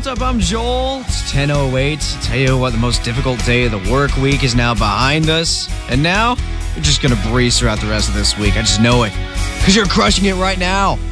up? I'm Joel. It's 10:08. Tell you what, the most difficult day of the work week is now behind us. And now, you're just gonna breeze throughout the rest of this week. I just know it. Because you're crushing it right now.